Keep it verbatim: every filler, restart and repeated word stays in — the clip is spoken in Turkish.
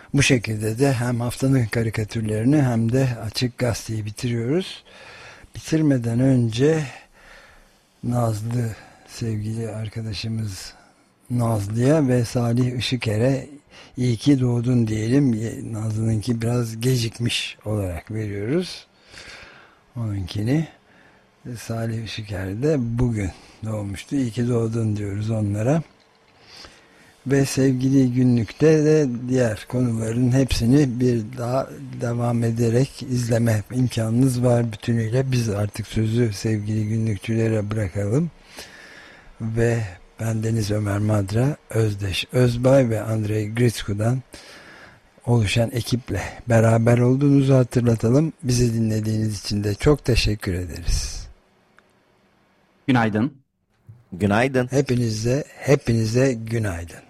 Bu şekilde de hem haftanın karikatürlerini hem de Açık Gazete'yi bitiriyoruz. Bitirmeden önce Nazlı, sevgili arkadaşımız Nazlı'ya ve Salih Işıker'e iyi ki doğdun diyelim. Nazlı'nınki biraz gecikmiş olarak veriyoruz. Onunkini. Salih Işıker de bugün doğmuştu. İyi ki doğdun diyoruz onlara. Ve sevgili günlükte de diğer konuların hepsini bir daha devam ederek izleme imkanınız var bütünüyle. Biz artık sözü sevgili günlükçülere bırakalım. Ve ben Deniz Ömer Madra, Özdeş Özbay ve Andrei Gritsku'dan oluşan ekiple beraber olduğunuzu hatırlatalım. Bizi dinlediğiniz için de çok teşekkür ederiz. Günaydın. Günaydın. Hepinize, hepinize günaydın.